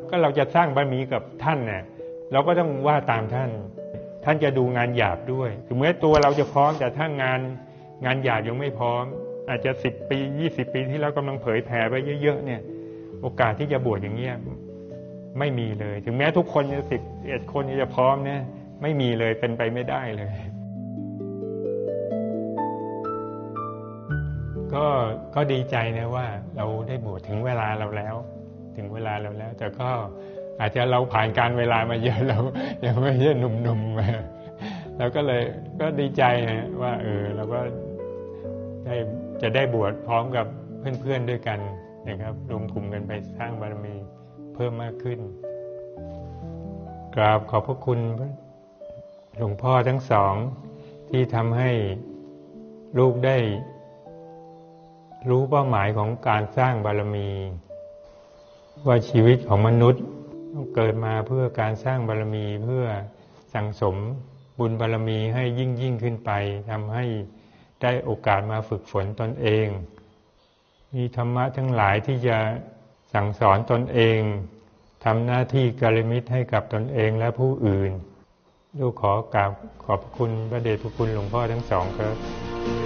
ก็เราจะสร้างบารมีกับท่านเนี่ยเราก็ต้องว่าตามท่านท่านจะดูงานหยาบด้วยถึงแม้ตัวเราจะพร้อมแต่ถ้างานหยาบยังไม่พร้อมอาจจะ10 ปี20 ปีที่เรากำลังเผยแผ่ไปเยอะๆเนี่ยโอกาสที่จะบวชอย่างเงี้ยไม่มีเลยถึงแม้ทุกคนจะ11 คนจะพร้อมเนี่ยไม่มีเลยเป็นไปไม่ได้เลยก็ดีใจนะว่าเราได้บวชถึงเวลาเราแล้วแต่ก็อาจจะเราผ่านการเวลามาเยอะเรายังไม่ใช่หนุ่มๆมาเราก็เลยก็ดีใจนะว่าเราก็จะได้บวชพร้อมกับเพื่อนๆด้วยกันนะครับรวมกลุ่มกันไปสร้างบารมีเพิ่มมากขึ้นกราบขอบพระคุณหลวงพ่อทั้งสองที่ทำให้ลูกได้รู้เป้าหมายของการสร้างบารมีว่าชีวิตของมนุษย์ต้องเกิดมาเพื่อการสร้างบารมีเพื่อสั่งสมบุญบารมีให้ยิ่งขึ้นไปทำให้ได้โอกาสมาฝึกฝนตนเองมีธรรมะทั้งหลายที่จะสั่งสอนตนเองทำหน้าที่กัลยาณมิตรให้กับตนเองและผู้อื่นลูกขอกราบขอบคุณพระเดชพระคุณหลวงพ่อทั้งสองครับ